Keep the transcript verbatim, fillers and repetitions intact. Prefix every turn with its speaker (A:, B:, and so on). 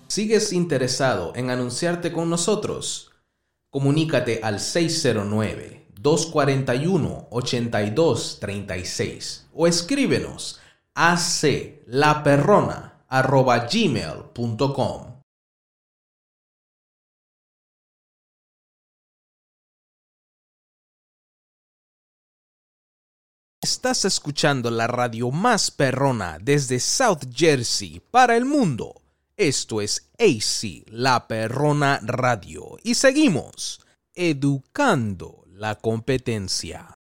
A: ¿Sigues interesado en anunciarte con nosotros? Comunícate al seis cero nueve, dos cuatro uno, ocho dos tres seis o escríbenos a aclaperrona arroba gmail punto com. Estás escuchando la radio más perrona desde South Jersey para el mundo. Esto es A C, La Perrona Radio. Y seguimos educando la competencia.